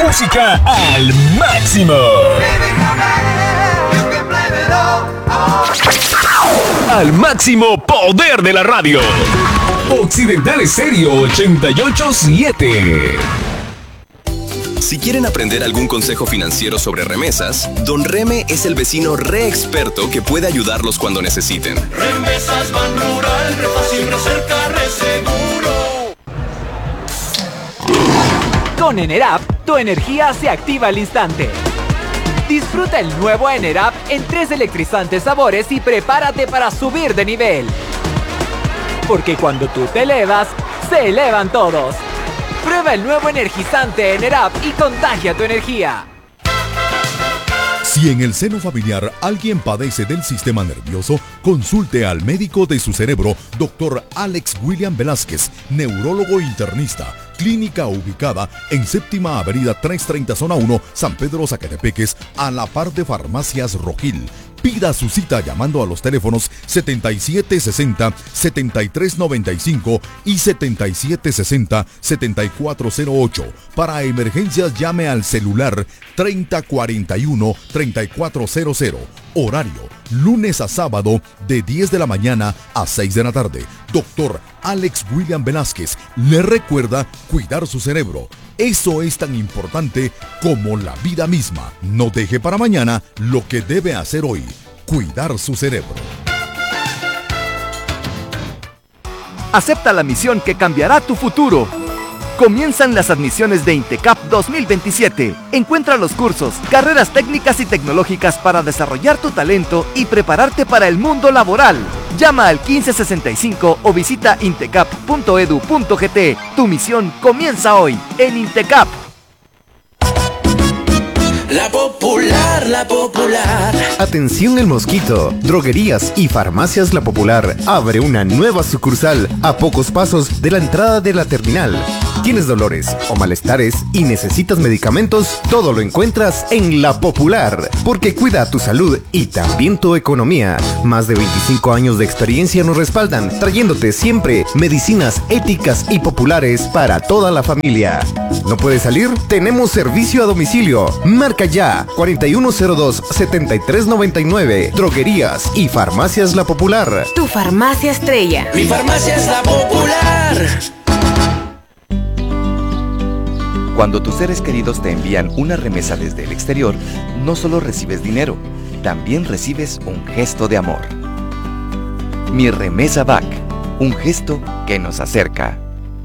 música al máximo. Al máximo poder de la radio. Occidental Estéreo 88.7. Si quieren aprender algún consejo financiero sobre remesas, Don Reme es el vecino re experto que puede ayudarlos cuando necesiten. Remesas Banrural, re fácil, re cerca, re seguro. Con Enerap, tu energía se activa al instante. Disfruta el nuevo Enerap en 3 electrizantes sabores y prepárate para subir de nivel. Porque cuando tú te elevas, se elevan todos. Prueba el nuevo energizante Enerap y contagia tu energía. Si en el seno familiar alguien padece del sistema nervioso, consulte al médico de su cerebro, Dr. Alex William Velázquez, neurólogo internista. Clínica ubicada en Séptima Avenida 330 Zona 1, San Pedro Zacatepeques, a la par de Farmacias Rojil. Pida su cita llamando a los teléfonos 7760-7395 y 7760-7408. Para emergencias llame al celular 3041-3400. Horario, lunes a sábado de 10 de la mañana a 6 de la tarde. Doctor Alex William Velázquez le recuerda cuidar su cerebro. Eso es tan importante como la vida misma. No deje para mañana lo que debe hacer hoy. Cuidar su cerebro. Acepta la misión que cambiará tu futuro. Comienzan las admisiones de INTECAP 2027. Encuentra los cursos, carreras técnicas y tecnológicas para desarrollar tu talento y prepararte para el mundo laboral. Llama al 1565 o visita intecap.edu.gt. Tu misión comienza hoy en INTECAP. La Popular, La Popular. Atención El Mosquito, Droguerías y Farmacias La Popular abre una nueva sucursal a pocos pasos de la entrada de la terminal. ¿Tienes dolores o malestares y necesitas medicamentos? Todo lo encuentras en La Popular, porque cuida tu salud y también tu economía. Más de 25 años de experiencia nos respaldan, trayéndote siempre medicinas éticas y populares para toda la familia. ¿No puedes salir? Tenemos servicio a domicilio. Marca ya 4102-7399. Droguerías y Farmacias La Popular. Tu farmacia estrella. Mi farmacia es La Popular. Cuando tus seres queridos te envían una remesa desde el exterior, no solo recibes dinero, también recibes un gesto de amor. Mi Remesa Back, un gesto que nos acerca.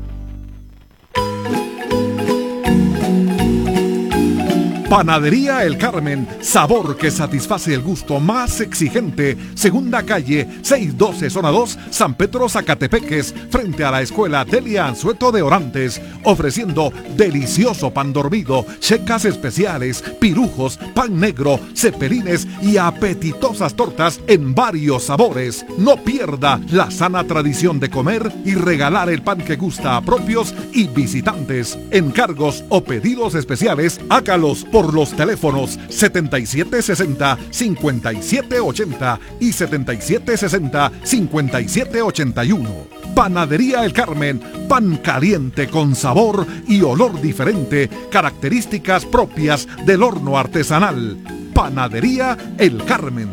Panadería El Carmen, sabor que satisface el gusto más exigente. Segunda calle, 612 Zona 2, San Pedro Zacatepeques, frente a la escuela Delia Anzueto de Orantes, ofreciendo delicioso pan dormido, checas especiales, pirujos, pan negro, cepelines y apetitosas tortas en varios sabores. No pierda la sana tradición de comer y regalar el pan que gusta a propios y visitantes. Encargos o pedidos especiales, hágalos por los teléfonos 7760-5780 y 7760-5781. Panadería El Carmen, pan caliente con sabor y olor diferente, características propias del horno artesanal. Panadería El Carmen.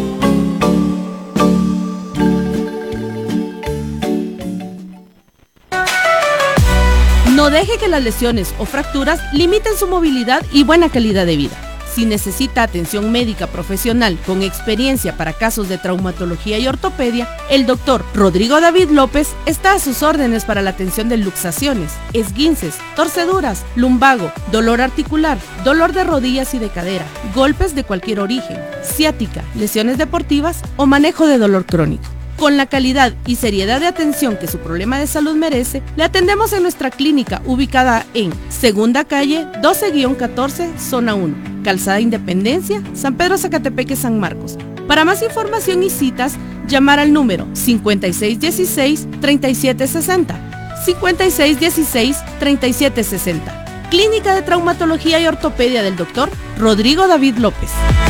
No deje que las lesiones o fracturas limiten su movilidad y buena calidad de vida. Si necesita atención médica profesional con experiencia para casos de traumatología y ortopedia, el doctor Rodrigo David López está a sus órdenes para la atención de luxaciones, esguinces, torceduras, lumbago, dolor articular, dolor de rodillas y de cadera, golpes de cualquier origen, ciática, lesiones deportivas o manejo de dolor crónico. Con la calidad y seriedad de atención que su problema de salud merece, le atendemos en nuestra clínica ubicada en Segunda Calle 12-14, Zona 1, Calzada Independencia, San Pedro Zacatepeque, San Marcos. Para más información y citas, llamar al número 5616-3760, 5616-3760. Clínica de Traumatología y Ortopedia del Dr. Rodrigo David López.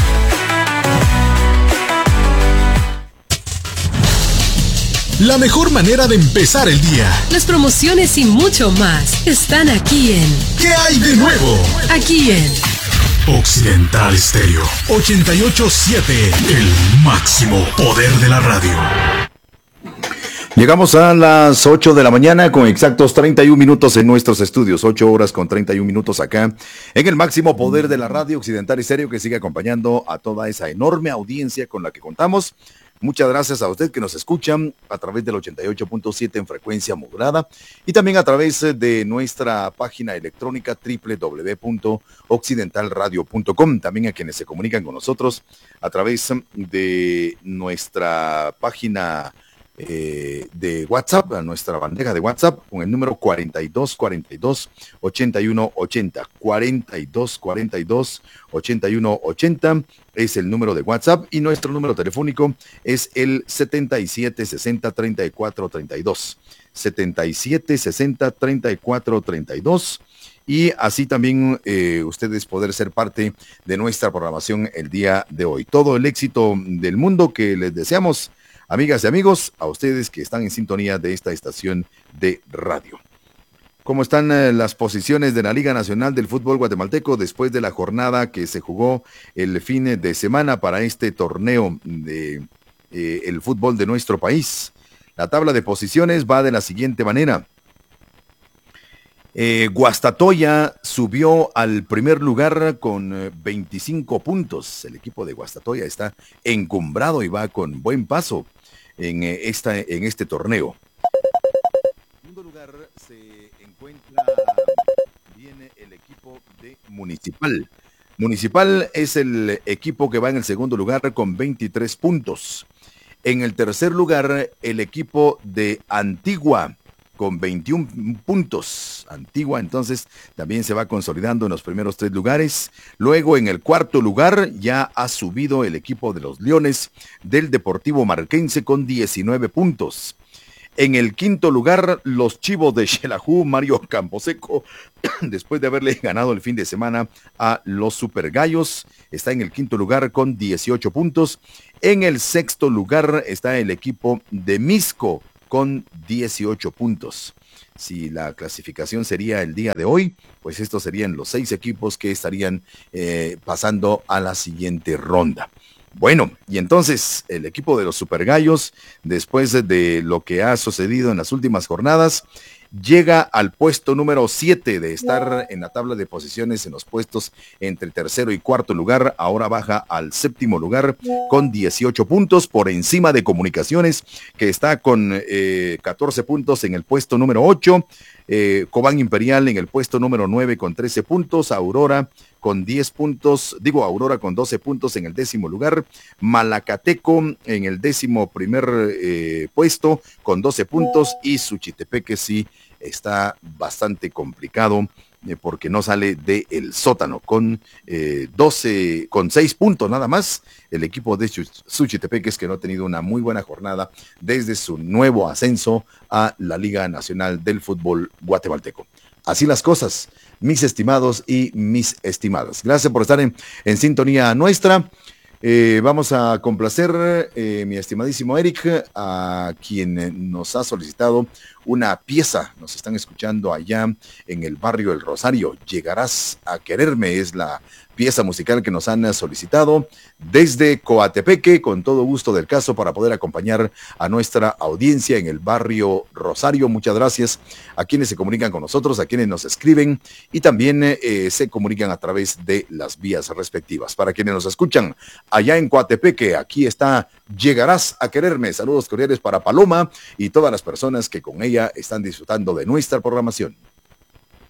La mejor manera de empezar el día. Las promociones y mucho más están aquí en ¿Qué hay de nuevo? Aquí en Occidental Estéreo 88.7, el máximo poder de la radio. Llegamos a las 8 de la mañana con exactos 31 minutos en nuestros estudios, 8 horas con 31 minutos acá en el máximo poder de la radio Occidental Estéreo, que sigue acompañando a toda esa enorme audiencia con la que contamos. Muchas gracias a usted que nos escuchan a través del 88.7 en frecuencia modulada y también a través de nuestra página electrónica www.occidentalradio.com. También a quienes se comunican con nosotros a través de nuestra página de WhatsApp, a nuestra bandeja de WhatsApp con el número 4242-8180. 4242-8180 es el número de WhatsApp y nuestro número telefónico es el 7760-3432. 7760-3432. Y así también ustedes poder ser parte de nuestra programación el día de hoy. Todo el éxito del mundo que les deseamos, amigas y amigos, a ustedes que están en sintonía de esta estación de radio. ¿Cómo están las posiciones de la Liga Nacional del Fútbol Guatemalteco después de la jornada que se jugó el fin de semana para este torneo de el fútbol de nuestro país? La tabla de posiciones va de la siguiente manera. Guastatoya subió al primer lugar con 25 puntos. El equipo de Guastatoya está encumbrado y va con buen paso en este torneo. En segundo lugar se encuentra bien el equipo de Municipal. Municipal es el equipo que va en el segundo lugar con 23 puntos. En el tercer lugar, el equipo de Antigua con 21 puntos. Antigua entonces también se va consolidando en los primeros 3 lugares. Luego en el cuarto lugar ya ha subido el equipo de los Leones del Deportivo Marquense con 19 puntos. En el quinto lugar, los Chivos de Xelajú, Mario Camposeco, después de haberle ganado el fin de semana a los Supergallos, está en el quinto lugar con 18 puntos. En el sexto lugar está el equipo de Misco con 18 puntos. Si la clasificación sería el día de hoy, pues estos serían los 6 equipos que estarían pasando a la siguiente ronda. Bueno, y entonces el equipo de los Supergallos, después de lo que ha sucedido en las últimas jornadas, llega al puesto número 7 de estar en la tabla de posiciones en los puestos entre tercero y cuarto lugar. Ahora baja al séptimo lugar con 18 puntos por encima de Comunicaciones, que está con 14 puntos en el puesto número 8. Cobán Imperial en el puesto número 9 con 13 puntos. Aurora con 10 puntos, Aurora con 12 puntos en el décimo lugar. Malacateco en el 11º puesto con 12 puntos. Y Suchitepeque sí está bastante complicado porque no sale del sótano con 6 puntos nada más. El equipo de Suchitepeques, que no ha tenido una muy buena jornada desde su nuevo ascenso a la Liga Nacional del Fútbol Guatemalteco. Así las cosas, mis estimados y mis estimadas. Gracias por estar en sintonía nuestra. Vamos a complacer, mi estimadísimo Eric, a quien nos ha solicitado una pieza. Nos están escuchando allá en el barrio El Rosario. Llegarás a quererme es la pieza musical que nos han solicitado desde Coatepeque, con todo gusto del caso, para poder acompañar a nuestra audiencia en el barrio Rosario. Muchas gracias a quienes se comunican con nosotros, a quienes nos escriben y también se comunican a través de las vías respectivas. Para quienes nos escuchan allá en Coatepeque, aquí está Llegarás a quererme. Saludos cordiales para Paloma y todas las personas que con ella están disfrutando de nuestra programación.